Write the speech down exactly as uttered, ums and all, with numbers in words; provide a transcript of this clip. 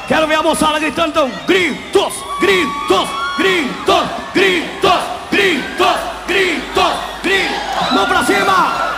Quero ver a moçada gritando, então. Gritos, gritos, gritos, gritos, gritos, gritos, gritos. Mão pra cima.